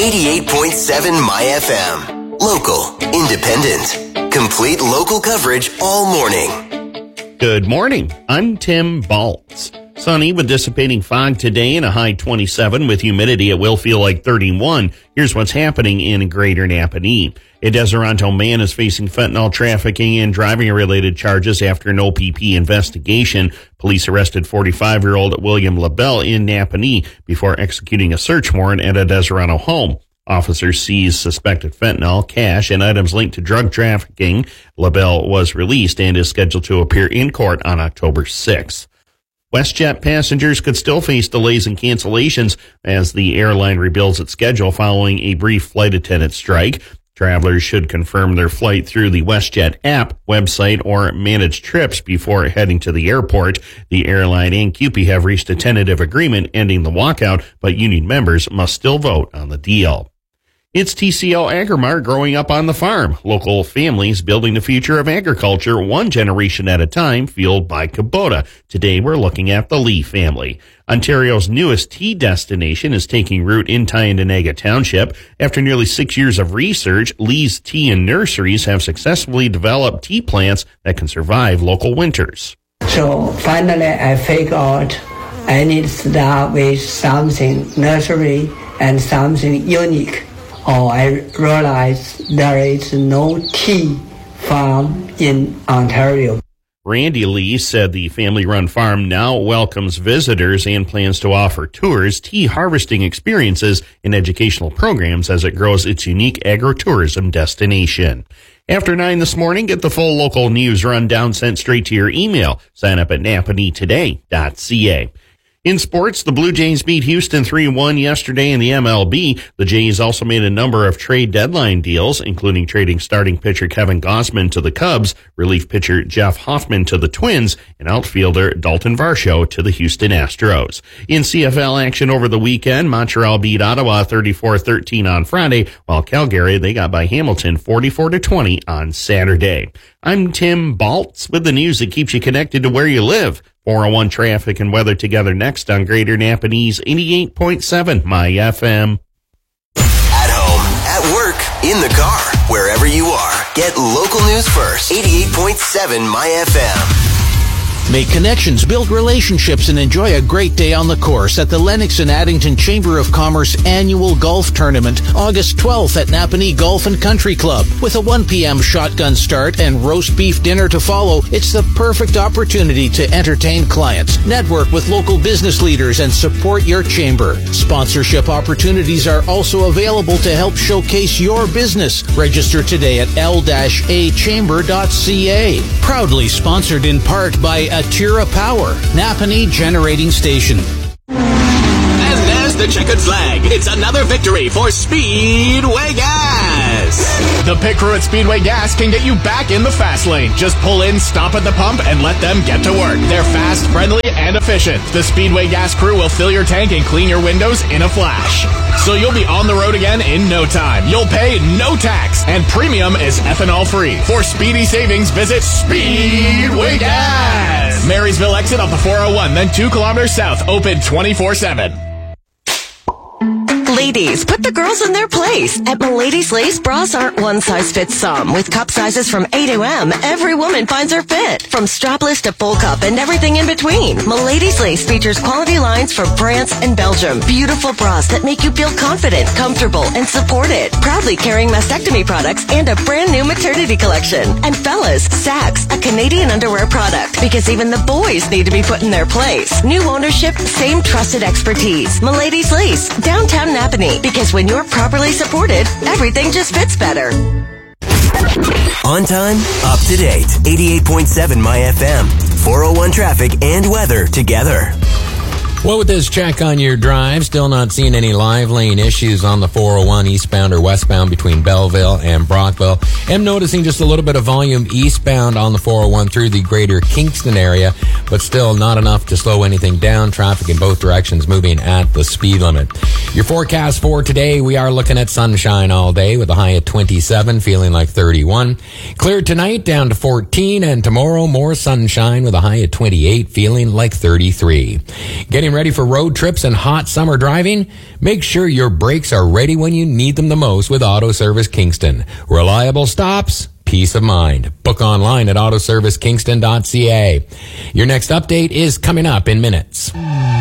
88.7 My FM. Local, independent, complete local coverage all morning. Good morning. I'm Tim Baltz. Sunny with dissipating fog today and a high 27 with humidity. It will feel like 31. Here's what's happening in Greater Napanee. A Deseronto man is facing fentanyl trafficking and driving-related charges after an OPP investigation. Police arrested 45-year-old William LaBelle in Napanee before executing a search warrant at a Deseronto home. Officers seized suspected fentanyl, cash, and items linked to drug trafficking. LaBelle was released and is scheduled to appear in court on October 6th. WestJet passengers could still face delays and cancellations as the airline rebuilds its schedule following a brief flight attendant strike. Travelers should confirm their flight through the WestJet app, website, or managed trips before heading to the airport. The airline and CUPE have reached a tentative agreement ending the walkout, but union members must still vote on the deal. It's TCL Agromart growing up on the farm. Local families building the future of agriculture one generation at a time, fueled by Kubota. Today we're looking at the Lee family. Ontario's newest tea destination is taking root in Tyendinaga Township. After nearly 6 years of research, Lee's Tea and Nurseries have successfully developed tea plants that can survive local winters. So finally I figured out I need to start with something nursery and something unique. I realized there is no tea farm in Ontario. Randy Lee said the family-run farm now welcomes visitors and plans to offer tours, tea harvesting experiences, and educational programs as it grows its unique agritourism destination. After 9 this morning, get the full local news rundown sent straight to your email. Sign up at napaneetoday.ca. In sports, the Blue Jays beat Houston 3-1 yesterday in the MLB. The Jays also made a number of trade deadline deals, including trading starting pitcher Kevin Gausman to the Cubs, relief pitcher Jeff Hoffman to the Twins, and outfielder Dalton Varsho to the Houston Astros. In CFL action over the weekend, Montreal beat Ottawa 34-13 on Friday, while Calgary, they got by Hamilton 44-20 on Saturday. I'm Tim Baltz with the news that keeps you connected to where you live. 401 traffic and weather together next on Greater Napanee's 88.7 My FM. At home, at work, in the car, wherever you are. Get local news first. 88.7 My FM. Make connections, build relationships, and enjoy a great day on the course at the Lennox and Addington Chamber of Commerce Annual Golf Tournament, August 12th at Napanee Golf and Country Club. With a 1 p.m. shotgun start and roast beef dinner to follow, it's the perfect opportunity to entertain clients, network with local business leaders, and support your chamber. Sponsorship opportunities are also available to help showcase your business. Register today at l-achamber.ca. Proudly sponsored in part by Atira Power, Napanee Generating Station. And there's the checkered flag. It's another victory for Speedway Gas. The pit crew at Speedway Gas can get you back in the fast lane. Just pull in, stop at the pump, and let them get to work. They're fast, friendly, and efficient. The Speedway Gas crew will fill your tank and clean your windows in a flash. So you'll be on the road again in no time. You'll pay no tax, and premium is ethanol-free. For speedy savings, visit Speedway Gas. Marysville exit off the 401, then 2 kilometers south, open 24/7. Ladies, put the girls in their place. At Milady's Lace, bras aren't one size fits some. With cup sizes from A to M, every woman finds her fit. From strapless to full cup and everything in between. Milady's Lace features quality lines from France and Belgium. Beautiful bras that make you feel confident, comfortable, and supported. Proudly carrying mastectomy products and a brand new maternity collection. And fellas, Sax, a Canadian underwear product. Because even the boys need to be put in their place. New ownership, same trusted expertise. Milady's Lace, downtown Napanee. Because when you're properly supported, everything just fits better. On time, up to date. 88.7 My FM. 401 traffic and weather together. Well, with this check on your drive, still not seeing any live lane issues on the 401 eastbound or westbound between Belleville and Brockville. Am noticing just a little bit of volume eastbound on the 401 through the greater Kingston area, but still not enough to slow anything down. Traffic in both directions moving at the speed limit. Your forecast for today, we are looking at sunshine all day with a high at 27, feeling like 31. Clear tonight down to 14, and tomorrow more sunshine with a high at 28, feeling like 33. Getting Getting ready for road trips and hot summer driving? Make sure your brakes are ready when you need them the most with Auto Service Kingston. Reliable stops, peace of mind. Book online at autoservicekingston.ca. Your next update is coming up in minutes.